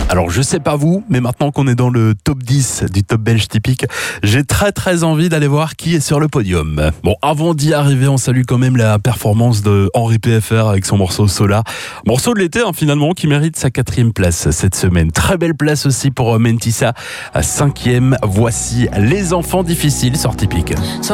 Alors je sais pas vous, mais maintenant qu'on est dans le top 10 du top belge typique, j'ai très envie d'aller voir qui est sur le podium. Bon, avant d'y arriver, on salue quand même la performance de Henri PFR avec son morceau Sola. Morceau de l'été finalement qui mérite sa 4e place cette semaine. Très belle place aussi pour Mentissa à 5e. Voici Les Enfants Difficiles sur Typique.